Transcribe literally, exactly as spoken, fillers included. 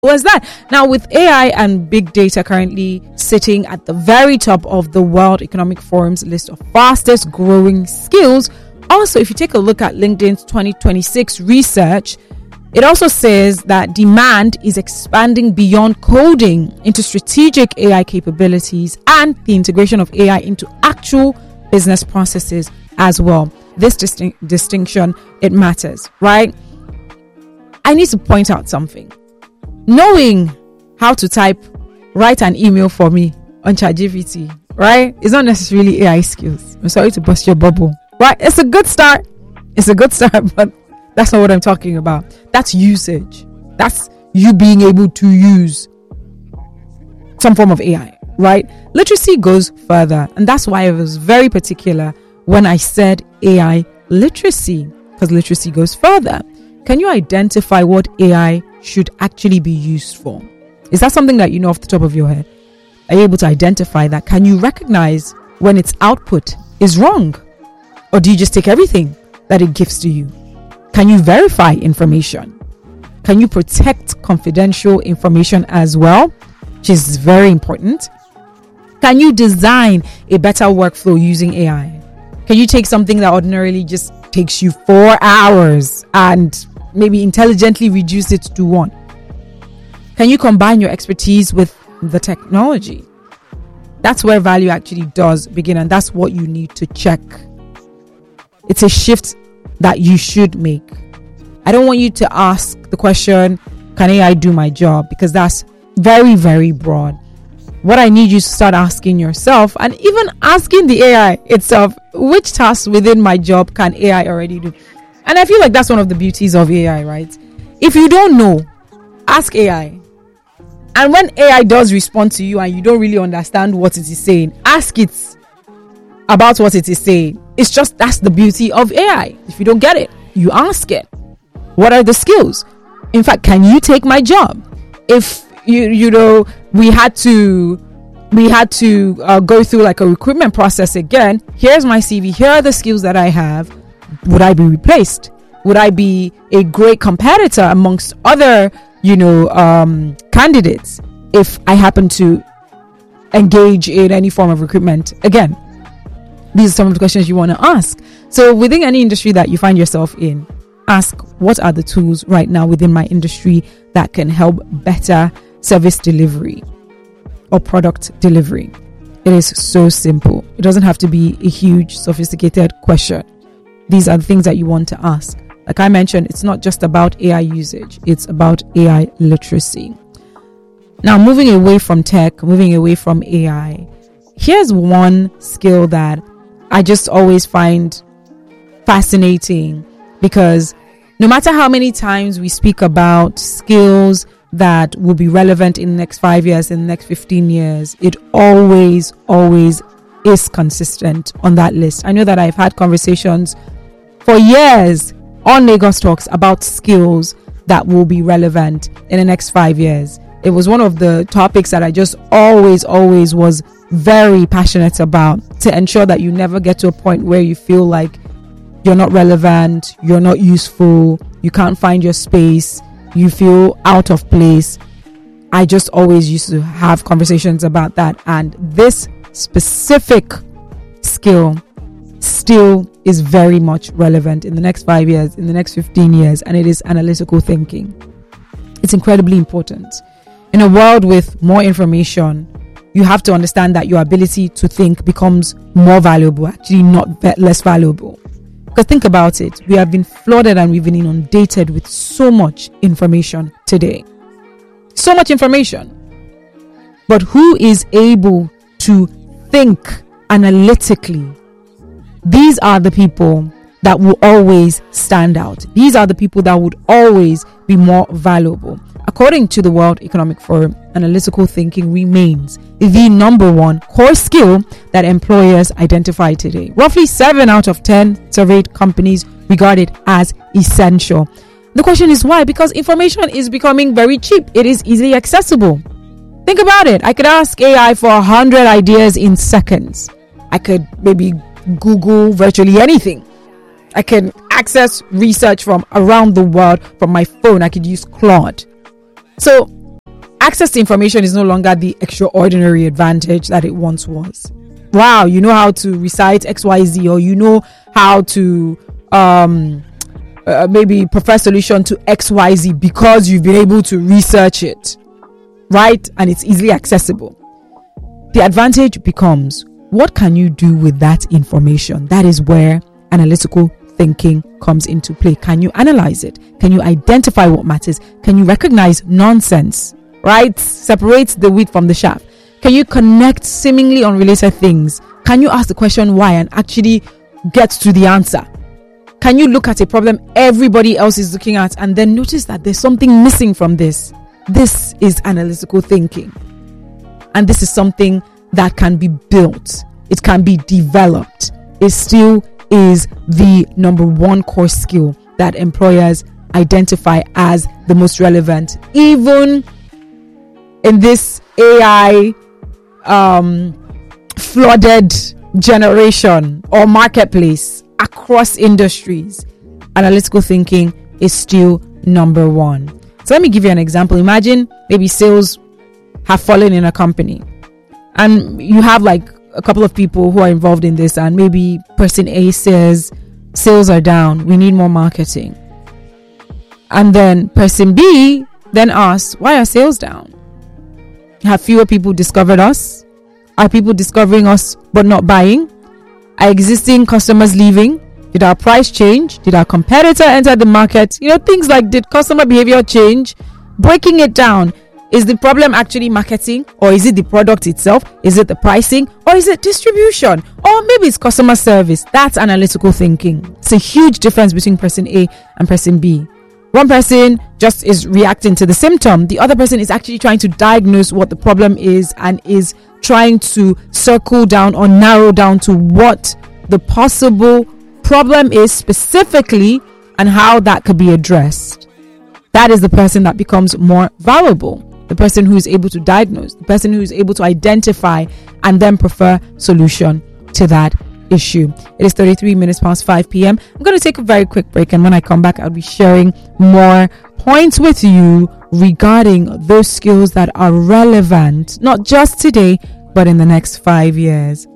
was that. Now, with A I and big data currently sitting at the very top of the World Economic Forum's list of fastest growing skills, also, if you take a look at LinkedIn's twenty twenty-six research, it also says that demand is expanding beyond coding into strategic A I capabilities and the integration of A I into actual business processes as well. This distin- distinction, it matters, right? I need to point out something. Knowing how to type, write an email for me on ChatGPT, right? It's not necessarily A I skills. I'm sorry to bust your bubble, right? It's a good start. It's a good start, but that's not what I'm talking about. That's usage. That's you being able to use some form of A I, right? Literacy goes further, and that's why I was very particular when I said A I literacy, because literacy goes further. Can you identify what A I should actually be used for? Is that something that you know off the top of your head? Are you able to identify that? Can you recognize when its output is wrong? Or do you just take everything that it gives to you? Can you verify information? Can you protect confidential information as well, which is very important? Can you design a better workflow using A I? Can you take something that ordinarily just takes you four hours and maybe intelligently reduce it to one? Can you combine your expertise with the technology? That's where value actually does begin, and that's what you need to check. It's a shift that you should make. I don't want you to ask the question, can A I do my job? Because that's very, very broad. What I need you to start asking yourself, and even asking the A I itself, which tasks within my job can A I already do? And I feel like that's one of the beauties of A I, right? If you don't know, ask A I. And when A I does respond to you and you don't really understand what it is saying, ask it about what it is saying. It's just, that's the beauty of A I. If you don't get it, you ask it. What are the skills? In fact, can you take my job? If you you know we had to we had to uh, go through like a recruitment process again, here's my C V, here are the skills that I have. Would I be replaced? Would I be a great competitor amongst other you know um candidates if I happen to engage in any form of recruitment? Again, these are some of the questions you want to ask. So within any industry that you find yourself in, ask, what are the tools right now within my industry that can help better service delivery or product delivery? It is so simple. It doesn't have to be a huge, sophisticated question. These are the things that you want to ask. Like I mentioned, it's not just about A I usage. It's about A I literacy. Now, moving away from tech, moving away from A I, here's one skill that I just always find fascinating, because no matter how many times we speak about skills that will be relevant in the next five years, in the next fifteen years, it always, always is consistent on that list. I know that I've had conversations for years on Lagos Talks about skills that will be relevant in the next five years. It was one of the topics that I just always, always was very passionate about, to ensure that you never get to a point where you feel like you're not relevant, you're not useful, you can't find your space, you feel out of place. I just always used to have conversations about that, and this specific skill still is very much relevant in the next five years, in the next fifteen years, and it is analytical thinking. It's incredibly important. In a world with more information, you have to understand that your ability to think becomes more valuable, actually not less valuable. Because think about it, we have been flooded and we've been inundated with so much information today. So much information. But who is able to think analytically? These are the people that will always stand out. These are the people that would always be more valuable. According to the World Economic Forum, analytical thinking remains the number one core skill that employers identify today. Roughly seven out of ten surveyed companies regard it as essential. The question is why? Because information is becoming very cheap. It is easily accessible. Think about it. I could ask A I for a hundred ideas in seconds. I could maybe Google virtually anything. I can access research from around the world from my phone. I could use Claude. So access to information is no longer the extraordinary advantage that it once was. Wow, you know how to recite X Y Z, or you know how to um uh, maybe prefer solution to X Y Z because you've been able to research it, right? And it's easily accessible. The advantage becomes, what can you do with that information? That is where analytical thinking comes into play. Can you analyze it? Can you identify what matters? Can you recognize nonsense, right? Separate the wheat from the chaff. Can you connect seemingly unrelated things? Can you ask the question why and actually get to the answer? Can you look at a problem everybody else is looking at and then notice that there's something missing from this? This is analytical thinking. And this is something that can be built. It can be developed. It still is the number one core skill that employers identify as the most relevant, even in this A I um, flooded generation or marketplace across industries. Analytical thinking is still number one. So let me give you an example. Imagine maybe sales have fallen in a company, and you have like a couple of people who are involved in this, and maybe person A says sales are down, we need more marketing. And then person B then asks, why are sales down? Have fewer people discovered us? Are people discovering us but not buying? Are existing customers leaving? Did our price change? Did our competitor enter the market? You know, things like, did customer behavior change? Breaking it down. Is the problem actually marketing, or is it the product itself? Is it the pricing, or is it distribution? Or maybe it's customer service. That's analytical thinking. It's a huge difference between person A and person B. One person just is reacting to the symptom. The other person is actually trying to diagnose what the problem is and is trying to circle down or narrow down to what the possible problem is specifically and how that could be addressed. That is the person that becomes more valuable. The person who is able to diagnose, the person who is able to identify and then prefer solution to that issue. It is thirty-three minutes past five p.m. I'm going to take a very quick break, and when I come back, I'll be sharing more points with you regarding those skills that are relevant, not just today, but in the next five years.